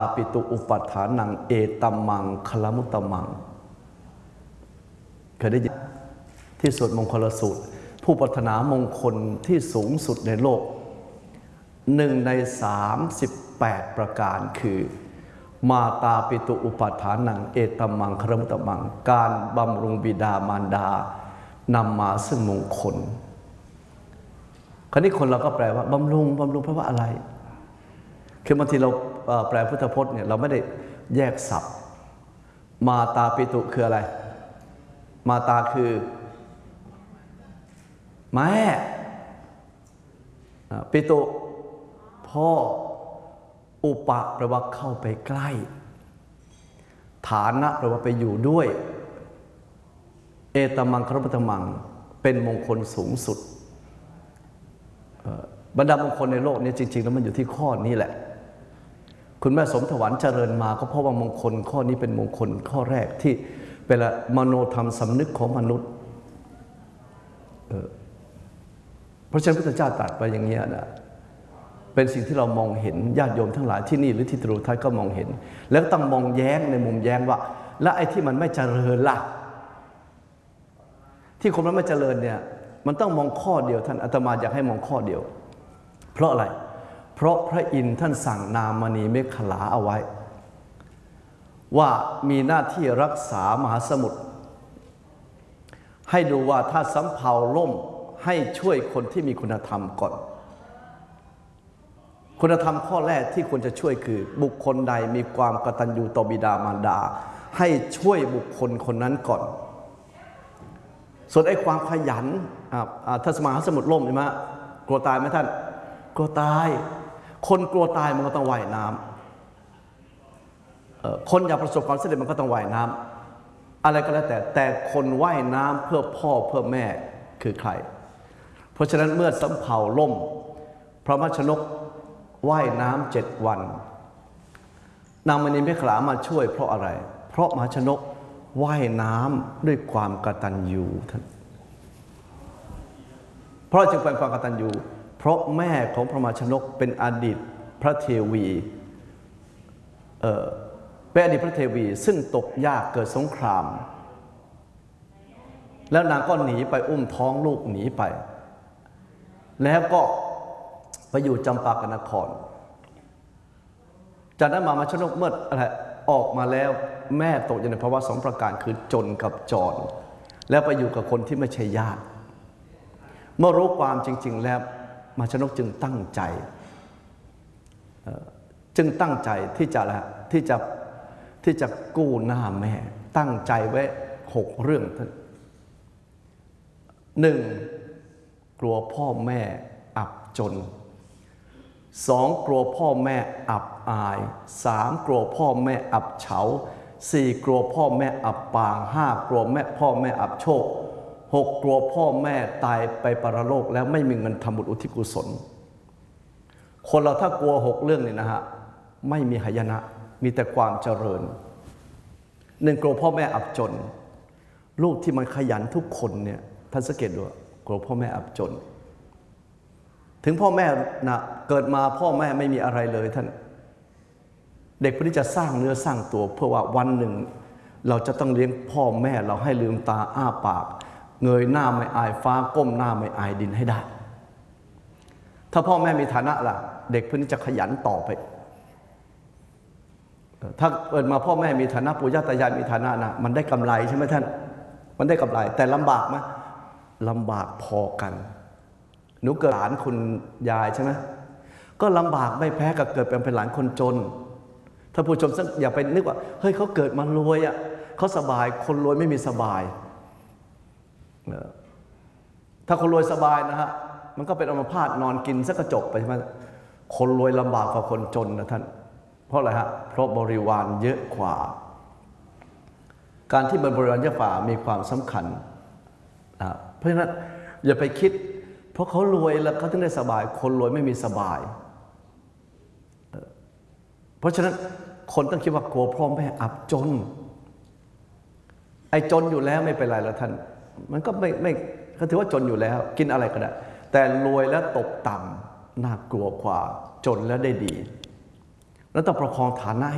ปิตุอุปัฏฐานังเอตัมมังคลมุตตมังเคยได้ยินที่สวดมงคลสูตรผู้ปรารถนามงคลที่สูงสุดในโลก1 ใน 38ประการคือมาตาปิตุอุปัฏฐานังเอตัมมังคลมุตตมังการบำรุงบิดามารดานำมาซึ่งมงคลคราวนี้คนเราก็แปลว่าบำรุงแปลว่าอะไรคือบางทีเราแปลพุทธพจน์เนี่ยเราไม่ได้แยกศัพท์มาตาปิตุคืออะไรมาตาคือแม่ปิตุพ่ออุปะแปลว่าเข้าไปใกล้ฐานะแปลว่าไปอยู่ด้วยเอตัมมังคลมุตตมังเป็นมงคลสูงสุดบรรดามงคลในโลกนี้จริงๆแล้วมันอยู่ที่ข้อนี้แหละคุณแม่สมถวันเจริญมาก็เพราะว่ามงคลข้อนี้เป็นมงคลข้อแรกที่เป็นมโนธรรมสำนึกของมนุษย์เพราะฉะนั้นพระพุทธเจ้าตรัสไปอย่างนี้นะเป็นสิ่งที่เรามองเห็นญาติโยมทั้งหลายที่นี่หรือที่ตรูทัศน์ก็มองเห็นแล้วต้องมองแย้งในมุมแย้งว่าแล้วไอ้ที่มันไม่เจริญล่ะที่คนมันไม่เจริญเนี่ยมันต้องมองข้อเดียวท่านอาตมาอยากให้มองข้อเดียวเพราะอะไรเพราะพระอินทร์ท่านสั่งนามณีเมขลาเอาไว้ว่ามีหน้าที่รักษามหาสมุทรให้ดูว่าถ้าสำเภาล่มให้ช่วยคนที่มีคุณธรรมก่อนคุณธรรมข้อแรกที่ควรจะช่วยคือบุคคลใดมีความกตัญญูต่อบิดามารดาให้ช่วยบุคคลคนนั้นก่อนส่วนไอ้ความขยันถ้ามหาสมุทรล่มใช่ไหมกลัวตายไหมท่านกลัวตายคนกลัวตายมันก็ต้องว่ายน้ำคนอยากประสบความสำเร็จมันก็ต้องว่ายน้ำอะไรก็แล้วแต่คนว่ายน้ำเพื่อพ่อเพื่อแม่คือใครเพราะฉะนั้นเมื่อสำเภาล่มพระมชนกว่ายน้ำ7 วันนางมณีเมขลามาช่วยเพราะอะไรเพราะมหาชนกว่ายน้ำด้วยความกตัญญูท่านเพราะจึงเป็นความกตัญญูเพราะแม่ของพระมหาชนกเป็นอดีตพระเทวีเป็นอดีตพระเทวีซึ่งตกยากเกิดสงครามแล้วนางก็หนีไปอุ้มท้องลูกหนีไปแล้วก็ไปอยู่จำปากนครจากนั้นมหาชนกเมื่ออะไรออกมาแล้วแม่ตกอยู่ในภาวะ2 ประการคือจนกับจรแล้วไปอยู่กับคนที่ไม่ใช่ญาติเมื่อรู้ความจริงๆแล้วมหาชนกจึงตั้งใจที่จะกู้หน้าแม่ตั้งใจไว้6 เรื่องท่าน1กลัวพ่อแม่อับจน2กลัวพ่อแม่อับอาย3กลัวพ่อแม่อับเฉา4กลัวพ่อแม่อับปาง5กลัวพ่อแม่อับโชค6กลัวพ่อแม่ตายไปปรโลกแล้วไม่มีเงินทำบุญอุทิศกุศลคนเราถ้ากลัว6 เรื่องนี่นะฮะไม่มีหายนะมีแต่ความเจริญ1กลัวพ่อแม่อับจนลูกที่มันขยันทุกคนเนี่ยท่านสังเกตดูกลัวพ่อแม่อับจนถึงพ่อแม่นะเกิดมาพ่อแม่ไม่มีอะไรเลยท่านเด็กคนนี้จะสร้างเนื้อสร้างตัวเพื่อว่าวันหนึ่งเราจะต้องเลี้ยงพ่อแม่เราให้ลืมตาอ้าปากเงยหน้าไม่อายฟ้าก้มหน้าไม่อายดินให้ได้ถ้าพ่อแม่มีฐานะล่ะเด็กคนนี้จะขยันต่อไปถ้าเกิดมาพ่อแม่มีฐานะปู่ย่าตายายมีฐานะนะมันได้กำไรใช่ไหมท่านมันได้กำไรแต่ลำบากไหมลำบากพอกันหนูเกิดหลานคุณยายใช่ไหมก็ลำบากไม่แพ้กับเกิดเป็นหลานคนจนถ้าผู้ชมอย่าไปนึกว่าเฮ้ยเขาเกิดมารวยอ่ะเขาสบายคนรวยไม่มีสบายถ้าคนรวยสบายนะฮะมันก็เป็นอัมพาตนอนกินสักกระจกไปใช่ไหมคนรวยลำบากกว่าคนจนนะท่านเพราะอะไรฮะเพราะบริวารเยอะกว่าการที่บริวารเยอะกว่ามีความสำคัญเพราะฉะนั้นอย่าไปคิดเพราะเขารวยแล้วเขาถึงได้สบายคนรวยไม่มีสบายเพราะฉะนั้นคนต้องคิดว่ากลัวพ่อแม่อับจนไอ้จนอยู่แล้วไม่เป็นไรแล้วท่านมันก็ไม่ก็ถือว่าจนอยู่แล้วกินอะไรก็ได้แต่รวยแล้วตกต่ำน่ากลัวกว่าจนแล้วได้ดีแล้วต้องประคองฐานะ